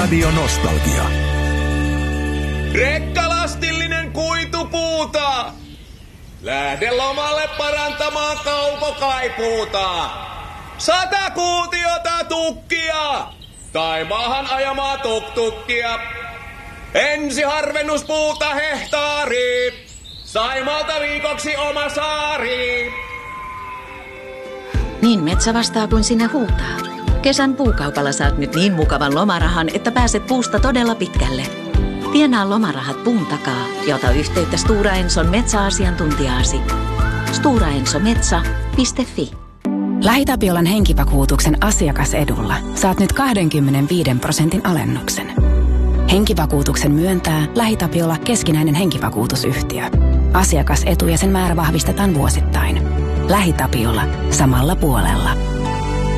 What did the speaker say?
Radio Nostalgia. Rekkalastillinen kuitupuuta. Lähde lomalle parantamaan kaukokaipuuta. 100 kuutiota tukkia. Tai maahan ajamaa tuktukkia. Ensiharvennuspuuta hehtaari. Saimalta viikoksi oma saari. Niin metsä vastaa kuin sinne huutaa. Kesän puukaupalla saat nyt niin mukavan lomarahan, että pääset puusta todella pitkälle. Tienaa lomarahat puun takaa ja ota yhteyttä Stora Enson metsäasiantuntijaasi. storaensometsä.fi. LähiTapiolan henkivakuutuksen asiakasedulla saat nyt 25% alennuksen. Henkivakuutuksen myöntää LähiTapiola keskinäinen henkivakuutusyhtiö. Asiakasetu ja sen määrä vahvistetaan vuosittain. LähiTapiola samalla puolella.